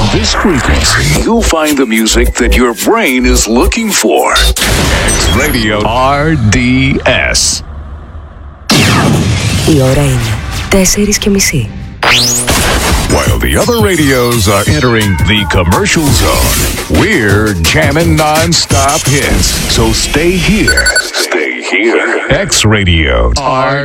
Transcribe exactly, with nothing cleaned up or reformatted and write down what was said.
this frequency, you'll find the music that your brain is looking for. X Radio R D S. Η ώρα είναι τέσσερις και μισή. While the other radios are entering the commercial zone, we're jamming non-stop hits. So stay here. Stay here. X Radio R